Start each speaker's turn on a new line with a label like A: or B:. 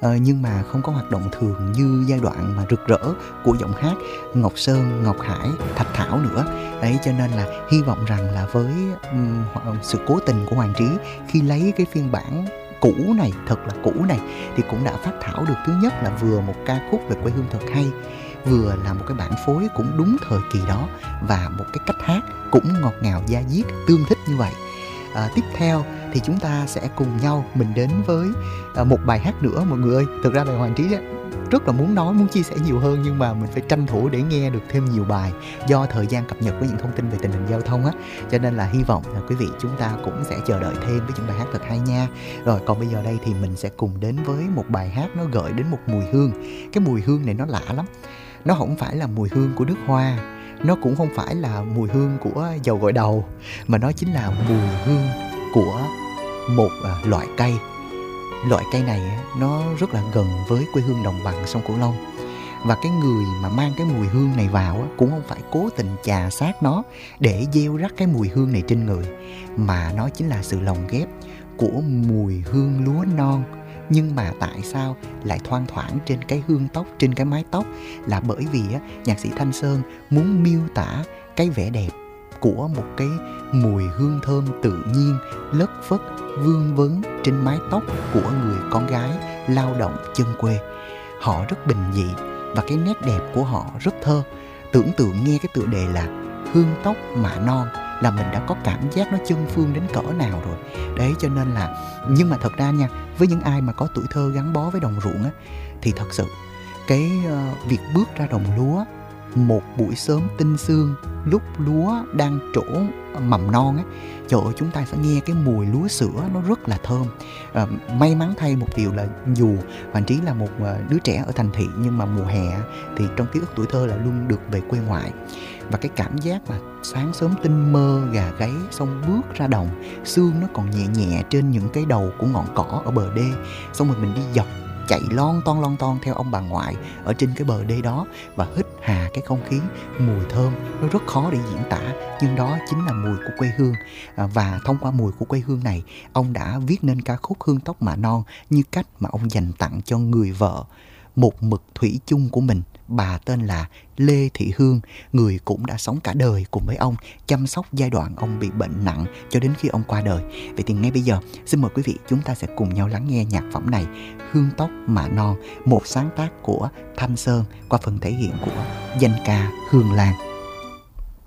A: nhưng mà không có hoạt động thường như giai đoạn mà rực rỡ của giọng hát Ngọc Sơn, Ngọc Hải, Thạch Thảo nữa. Đấy, cho nên là hy vọng rằng là với sự cố tình của Hoàng Trí khi lấy cái phiên bản cũ này, thật là cũ này, thì cũng đã phát thảo được thứ nhất là vừa một ca khúc về quê hương thật hay, vừa là một cái bản phối cũng đúng thời kỳ đó, và một cái cách hát cũng ngọt ngào da diết tương thích như vậy. Tiếp theo thì chúng ta sẽ cùng nhau mình đến với một bài hát nữa mọi người ơi. Thực ra là Hoàng Trí rất là muốn chia sẻ nhiều hơn, nhưng mà mình phải tranh thủ để nghe được thêm nhiều bài do thời gian cập nhật với những thông tin về tình hình giao thông á, cho nên là hy vọng là quý vị chúng ta cũng sẽ chờ đợi thêm với những bài hát thật hay nha. Rồi còn bây giờ đây thì mình sẽ cùng đến với một bài hát nó gợi đến một mùi hương. Cái mùi hương này nó lạ lắm, nó không phải là mùi hương của nước hoa, nó cũng không phải là mùi hương của dầu gội đầu, mà nó chính là mùi hương của một loại cây. Loại cây này nó rất là gần với quê hương đồng bằng sông Cửu Long, và cái người mà mang cái mùi hương này vào cũng không phải cố tình chà sát nó để gieo rắc cái mùi hương này trên người, mà nó chính là sự lồng ghép của mùi hương lúa non. Nhưng mà tại sao lại thoang thoảng trên cái hương tóc, trên cái mái tóc, là bởi vì nhạc sĩ Thanh Sơn muốn miêu tả cái vẻ đẹp của một cái mùi hương thơm tự nhiên lất phất vương vấn trên mái tóc của người con gái lao động chân quê. Họ rất bình dị và cái nét đẹp của họ rất thơ. Tưởng tượng nghe cái tựa đề là Hương tóc mạ non là mình đã có cảm giác nó chân phương đến cỡ nào rồi. Đấy, cho nên là, nhưng mà thật ra nha, với những ai mà có tuổi thơ gắn bó với đồng ruộng thì thật sự cái việc bước ra đồng lúa một buổi sớm tinh sương lúc lúa đang trổ mầm non trời ơi, chúng ta sẽ nghe cái mùi lúa sữa nó rất là thơm. May mắn thay một điều là dù Hoàng Trí là một đứa trẻ ở thành thị, nhưng mà mùa hè thì trong ký ức tuổi thơ là luôn được về quê ngoại. Và cái cảm giác mà sáng sớm tinh mơ gà gáy, xong bước ra đồng, sương nó còn nhẹ nhẹ trên những cái đầu của ngọn cỏ ở bờ đê, xong rồi mình đi dọc chạy lon ton theo ông bà ngoại ở trên cái bờ đê đó, và hít hà cái không khí mùi thơm nó rất khó để diễn tả, nhưng đó chính là mùi của quê hương. Và thông qua mùi của quê hương này, ông đã viết nên ca khúc Hương tóc mạ non như cách mà ông dành tặng cho người vợ một mực thủy chung của mình. Bà tên là Lê Thị Hương, người cũng đã sống cả đời cùng với ông, chăm sóc giai đoạn ông bị bệnh nặng cho đến khi ông qua đời. Vậy thì ngay bây giờ, xin mời quý vị chúng ta sẽ cùng nhau lắng nghe nhạc phẩm này, Hương tóc mạ non, một sáng tác của Thanh Sơn qua phần thể hiện của danh ca Hương Lan.